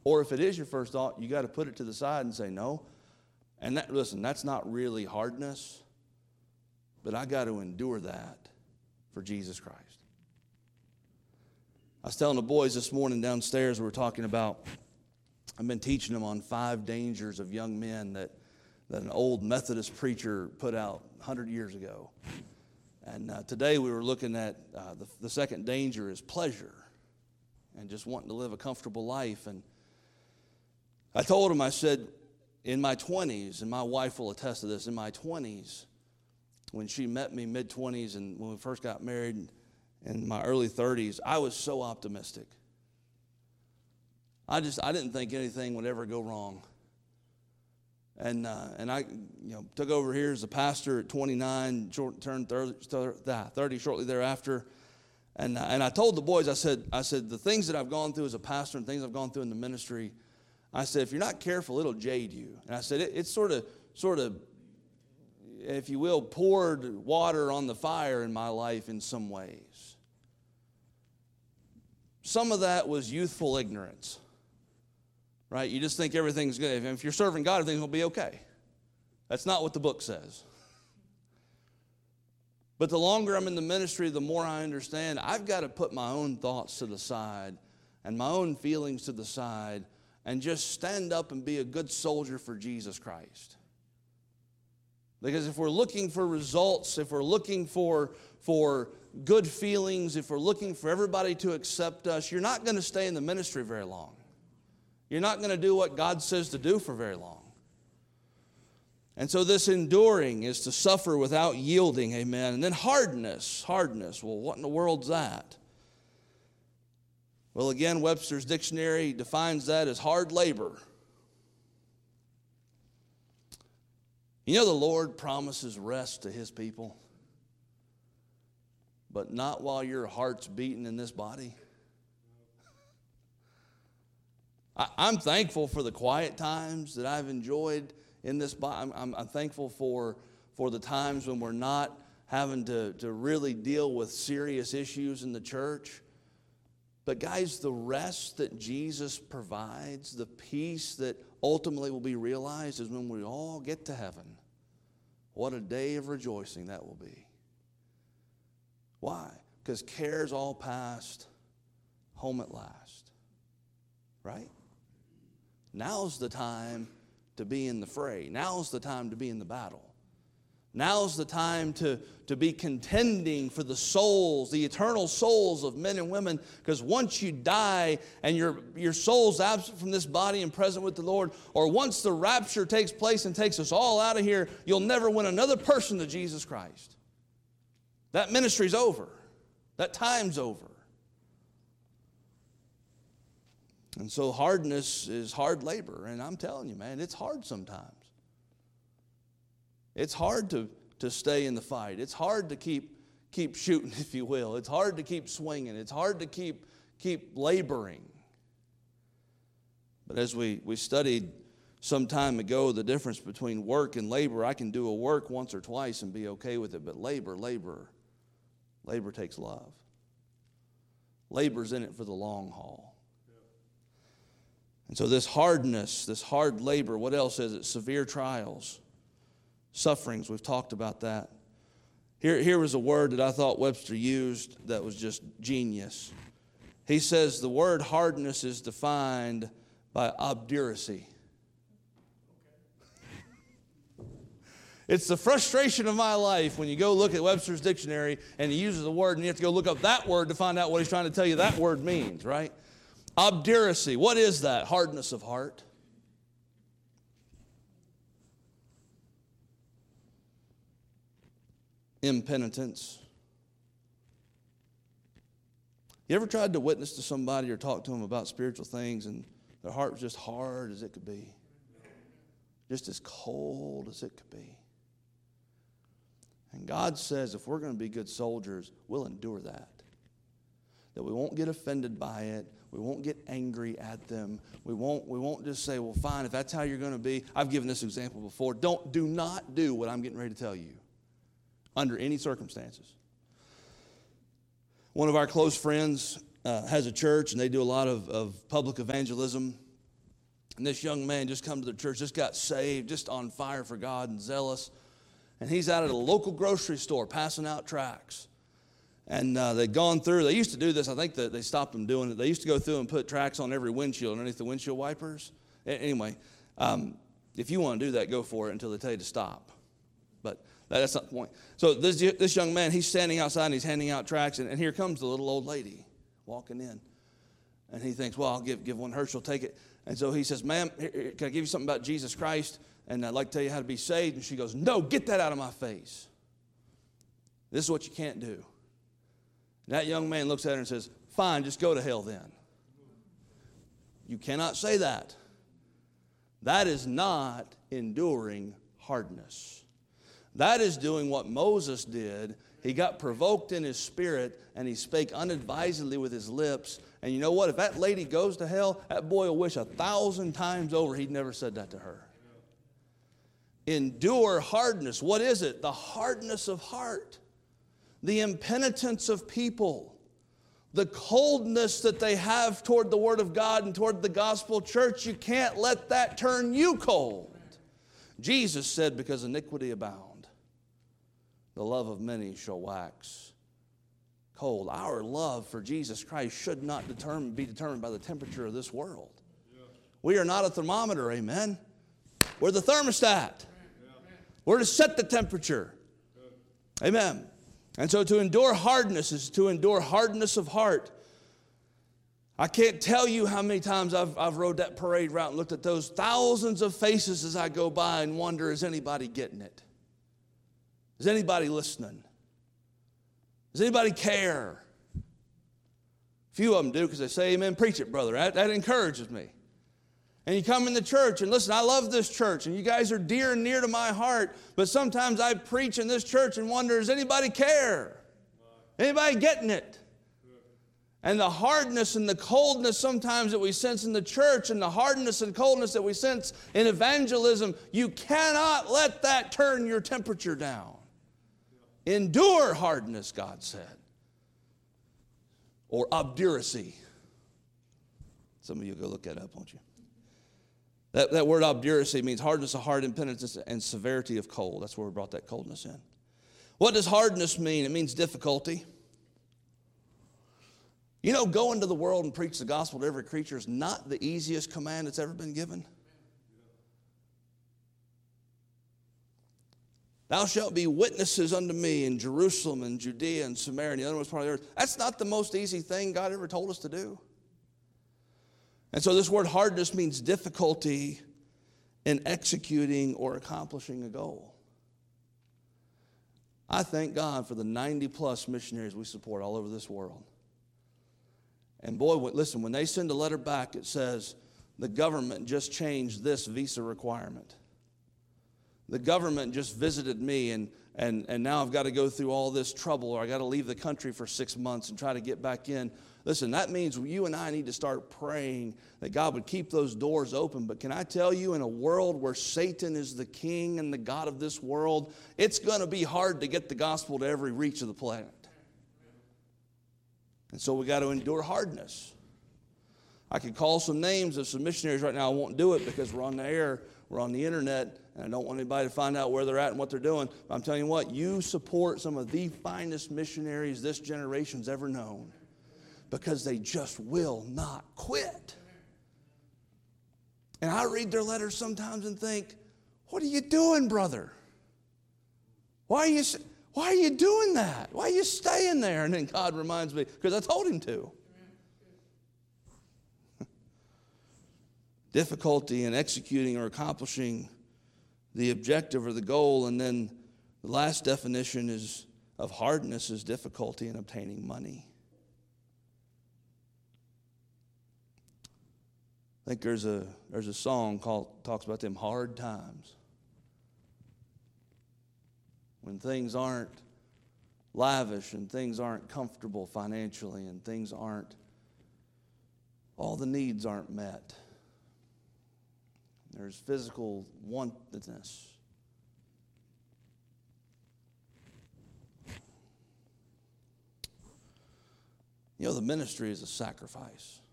Or if it is your first thought, you got to put it to the side and say no. And listen, that's not really hardness, but I got to endure that for Jesus Christ. I was telling the boys this morning downstairs, we were talking about, I've been teaching them on 5 dangers of young men that an old Methodist preacher put out 100 years ago. And today we were looking at the second danger is pleasure and just wanting to live a comfortable life. And I told him, I said, in my 20s, and my wife will attest to this, in my 20s, when she met me mid-20s and when we first got married in my early 30s, I was so optimistic. I didn't think anything would ever go wrong. And I took over here as a pastor at 29, turned 30 shortly thereafter. And I told the boys, I said, the things that I've gone through as a pastor and things I've gone through in the ministry, I said, if you're not careful, it'll jade you. And I said, it's sort of, if you will, poured water on the fire in my life in some ways. Some of that was youthful ignorance. Right? You just think everything's good. If you're serving God, everything's going to be okay. That's not what the book says. But the longer I'm in the ministry, the more I understand I've got to put my own thoughts to the side and my own feelings to the side and just stand up and be a good soldier for Jesus Christ. Because if we're looking for results, if we're looking for good feelings, if we're looking for everybody to accept us, you're not going to stay in the ministry very long. You're not going to do what God says to do for very long. And so this enduring is to suffer without yielding, amen. And then hardness. Well, what in the world's that? Well, again, Webster's dictionary defines that as hard labor. You know the Lord promises rest to His people, but not while your heart's beating in this body. I'm thankful for the quiet times that I've enjoyed in this body. I'm thankful for the times when we're not having to really deal with serious issues in the church. But guys, the rest that Jesus provides, the peace that ultimately will be realized is when we all get to heaven. What a day of rejoicing that will be. Why? Because care's all past, home at last. Right? Now's the time to be in the fray. Now's the time to be in the battle. Now's the time to be contending for the souls, the eternal souls of men and women, because once you die and your soul's absent from this body and present with the Lord, or once the rapture takes place and takes us all out of here, you'll never win another person to Jesus Christ. That ministry's over. That time's over. And so hardness is hard labor. And I'm telling you, man, it's hard sometimes. It's hard to stay in the fight. It's hard to keep shooting, if you will. It's hard to keep swinging. It's hard to keep laboring. But as we studied some time ago, the difference between work and labor, I can do a work once or twice and be okay with it. But labor takes love. Labor's in it for the long haul. And so this hardness, this hard labor, what else is it? Severe trials, sufferings, we've talked about that. Here was a word that I thought Webster used that was just genius. He says the word hardness is defined by obduracy. It's the frustration of my life when you go look at Webster's dictionary and he uses a word and you have to go look up that word to find out what he's trying to tell you that word means, right? Obduracy. What is that? Hardness of heart. Impenitence. You ever tried to witness to somebody or talk to them about spiritual things and their heart was just hard as it could be? Just as cold as it could be. And God says if we're going to be good soldiers, we'll endure that. That we won't get offended by it. We won't get angry at them. We won't just say, well, fine, if that's how you're going to be. I've given this example before. Do not do what I'm getting ready to tell you under any circumstances. One of our close friends has a church, and they do a lot of public evangelism. And this young man just come to the church, just got saved, just on fire for God and zealous. And he's out at a local grocery store passing out tracts. And they'd gone through, they used to do this, I think that they stopped them doing it. They used to go through and put tracts on every windshield underneath the windshield wipers. Anyway, if you want to do that, go for it until they tell you to stop. But that's not the point. So this young man, he's standing outside and he's handing out tracts. And here comes the little old lady walking in. And he thinks, well, I'll give one her, she'll take it. And so he says, ma'am, can I give you something about Jesus Christ? And I'd like to tell you how to be saved. And she goes, no, get that out of my face. This is what you can't do. And that young man looks at her and says, fine, just go to hell then. You cannot say that. That is not enduring hardness. That is doing what Moses did. He got provoked in his spirit, and he spake unadvisedly with his lips. And you know what? If that lady goes to hell, that boy will wish 1,000 times over he'd never said that to her. Endure hardness. What is it? The hardness of heart. The impenitence of people. The coldness that they have toward the Word of God and toward the gospel church. You can't let that turn you cold. Jesus said, because iniquity abound, the love of many shall wax cold. Our love for Jesus Christ should not be determined by the temperature of this world. We are not a thermometer, amen? We're the thermostat. We're to set the temperature. Amen. And so to endure hardness is to endure hardness of heart. I can't tell you how many times I've rode that parade route and looked at those thousands of faces as I go by and wonder, is anybody getting it? Is anybody listening? Does anybody care? A few of them do because they say, amen, preach it, brother. That encourages me. And you come in the church, and listen, I love this church, and you guys are dear and near to my heart, but sometimes I preach in this church and wonder, does anybody care? Anybody getting it? And the hardness and the coldness sometimes that we sense in the church, and the hardness and coldness that we sense in evangelism, you cannot let that turn your temperature down. Endure hardness, God said. Or obduracy. Some of you go look that up, won't you? That word obduracy means hardness of heart, impenitence, and severity of cold. That's where we brought that coldness in. What does hardness mean? It means difficulty. You know, go into the world and preach the gospel to every creature is not the easiest command that's ever been given. Thou shalt be witnesses unto me in Jerusalem and Judea and Samaria and the othermost part of the earth. That's not the most easy thing God ever told us to do. And so this word hardness means difficulty in executing or accomplishing a goal. I thank God for the 90-plus missionaries we support all over this world. And boy, listen, when they send a letter back, it says, the government just changed this visa requirement. The government just visited me, and now I've got to go through all this trouble, or I've got to leave the country for 6 months and try to get back in. Listen, that means you and I need to start praying that God would keep those doors open. But can I tell you, in a world where Satan is the king and the god of this world, it's going to be hard to get the gospel to every reach of the planet. And so we got to endure hardness. I could call some names of some missionaries right now. I won't do it because we're on the air, we're on the internet, and I don't want anybody to find out where they're at and what they're doing. But I'm telling you what, you support some of the finest missionaries this generation's ever known, because they just will not quit. And I read their letters sometimes and think, what are you doing, brother? Why are you doing that? Why are you staying there? And then God reminds me, because I told him to. Difficulty in executing or accomplishing the objective or the goal. And then the last definition of hardness is difficulty in obtaining money. I think there's a song talks about them hard times. When things aren't lavish and things aren't comfortable financially and things all the needs aren't met. There's physical wantedness. You know, the ministry is a sacrifice.